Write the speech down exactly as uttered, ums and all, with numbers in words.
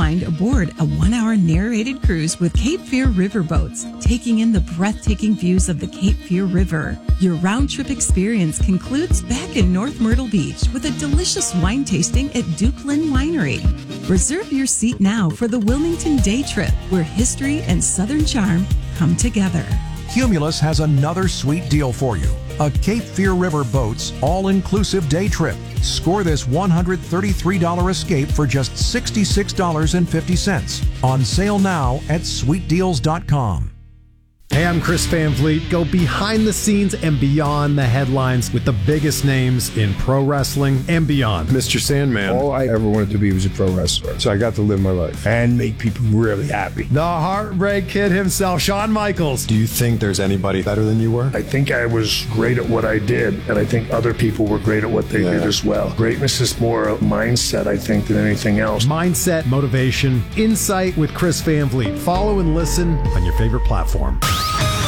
unwind aboard a one-hour narrated cruise with Cape Fear riverboats, taking in the breathtaking views of the Cape Fear River. Your round-trip experience concludes back in North Myrtle Beach with a delicious wine tasting at Duke Lynn Winery. Reserve your seat now for the Wilmington Day Trip, where history and Southern charm come together. Cumulus has another sweet deal for you. A Cape Fear River Boats all-inclusive day trip. Score this one hundred thirty-three dollars escape for just sixty-six dollars and fifty cents. On sale now at sweet deals dot com. Hey, I'm Chris Van Vliet. Go behind the scenes and beyond the headlines with the biggest names in pro wrestling and beyond. Mister Sandman. All I ever wanted to be was a pro wrestler. So I got to live my life and make people really happy. The Heartbreak Kid himself, Shawn Michaels. Do you think there's anybody better than you were? I think I was great at what I did, and I think other people were great at what they yeah. did as well. Greatness is more a mindset, I think, than anything else. Mindset, motivation, insight with Chris Van Vliet. Follow and listen on your favorite platform.